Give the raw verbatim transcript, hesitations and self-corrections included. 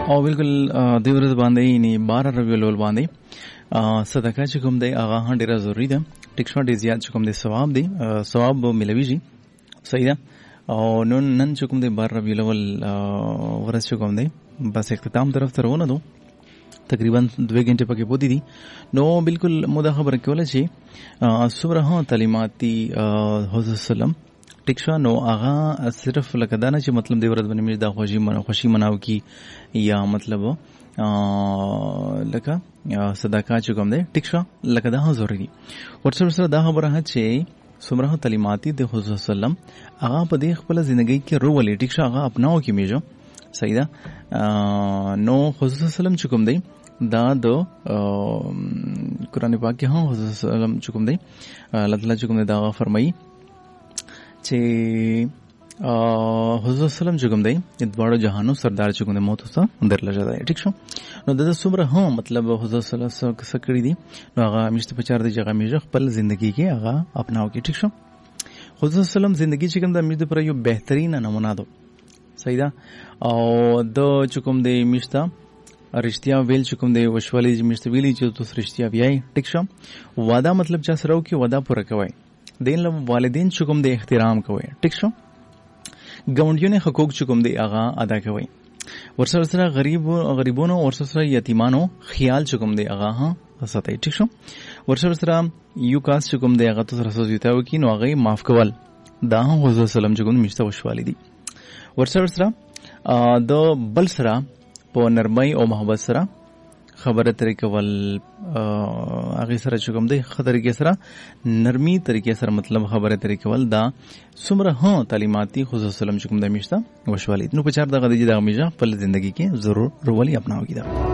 او بالکل د ورځ باندې یعنی بارہ ربیع الاول باندې صدقه چې کوم دی هغه هم ډیره ضروری ده. ټیک شو ډیر زیات چې کوم دی ثواب دی ثواب ملويږي. صحیح ده. او نن نن چې کوم دی بارہ ربیع الاول ورځ چې کوم دی بس اختتام طرف ته روانه دو تقریبا دوه غنټه پکې پوتی دي. نو بالکل مودا خبره کوله چې سوره تعلیماتي حضرت سلام ټیک شو. نو هغه صرف لکه دا نه چې مطلب دی ورځ باندې دا خوشي منو خوشي مناو کی یا مطلب لکه صدقه چې کوم دی ټیک شو لکه دا ضروري دي. ورسره سره دا خبره چې سمره تعلیماتي د حضرت سلام هغه په دې خپل ژوندۍ کې روولې ټیک شو هغه اپناو کې میجو. صحیح ده. نو حضرت سلام چې کوم دی دا د قرآن پاک کې هم حضرت سلام چې کوم دی الله تعالی چې کوم دی دا فرمایي چې حضرت سلام چې کوم دی د دواړو جهانو سردار چې کوم دی موت وسه اندر لږه دی ټیک شو. نو د څومره هم مطلب حضرت سلام سره کړی دی نو هغه مشته په چار دی جګه میجه خپل ژوندۍ کې هغه اپناو کې ټیک شو. حضرت سلام ژوندۍ چې کوم د مشته پر یو بهترین نمونه ده. صحیح ده. او د چې کوم دی مشته رښتیا ویل چې کوم دی وشولې چې مشته ویلي چې تاسو رښتیا وایي ټیک شو. وعده مطلب چا سره وکي وعده پوره کوي. دین له والدین چې کوم دی احترام کوي ټیک شو. ګاونډیونو حقوق چې کوم دی هغه ادا کوي. ورسره سره غریب غریبونو ورسره سره یتیمانو خیال چې کوم دی هغه ها ساتي ټیک شو. ورسره سره یو کاس چې کوم دی هغه تاسو رسوي ته وکي نو هغه معاف کول دا هم حضرت سلام چې کوم مشته وشوالي دي. ورسره سره د بل سره په نرمۍ او محبت سره خبره طریقه ول هغه سره چې کوم دی خطر کې سره نرمي طریقې سره مطلب خبره طریقه ول دا سمره ها تعلیماتي حضرت سلام چې کوم د مشته وشوالي نو په چار دغه د میجه په ژوندۍ کې ضرور رولي اپناو کیدا.